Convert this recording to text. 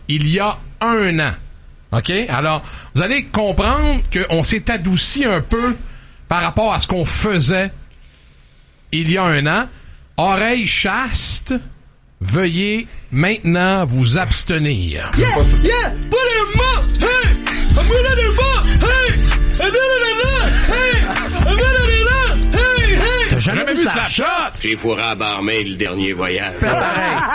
il y a 1 an. OK? Alors, vous allez comprendre qu'on s'est adouci un peu par rapport à ce qu'on faisait il y a 1 an. Oreilles chastes, veuillez maintenant vous abstenir. Yeah, yeah, put him up, hey, I'm gonna do up, hey, hey, T'as jamais vu Slapshot? J'ai fourré à barmaid le dernier voyage. Pareil.